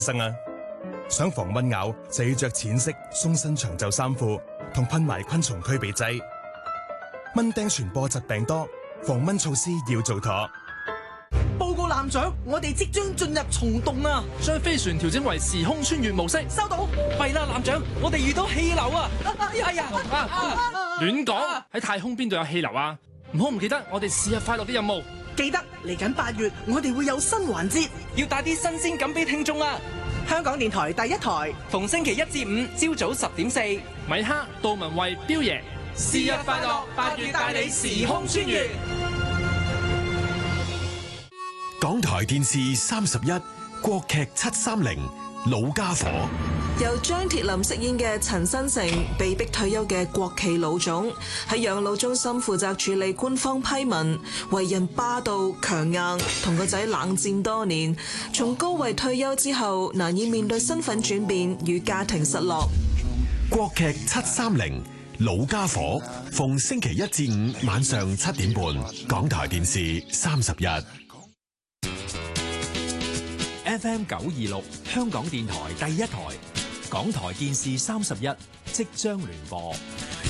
生啊！想防蚊咬就要着淺色鬆身長袖衫褲，同噴埋昆蟲驅避劑。蚊叮傳播疾病多，防蚊措施要做妥。 報告艦長，我哋即將進入蟲洞啊！ 將飛船調整為時空穿越模式。 收到。 弊啦，艦長，我哋遇到氣流啊！ 哎呀，亂講！喺太空邊度有氣流啊？唔好唔記得我哋是日快樂嘅任務。 記得嚟緊8月，我哋會有新環節， 要帶啲新鮮感俾聽眾啊！ 香港電台第一台， 逢星期1至5朝早10:04， 米克、杜文慧、彪爺， 是日快樂，8月帶你時空穿越。 港台電視31國劇730老家伙， 由張鐵林飾演嘅陳新成，被逼退休嘅國企老總，喺養老中心負責處理官方批文，為人霸道強硬，同個仔冷戰多年。從高位退休之後，難以面對身份轉變與家庭失落。 國劇730老家伙，逢星期1至5晚上7點半，港台電視31。 FM 926香港電台第一台，港台電視31即將聯播。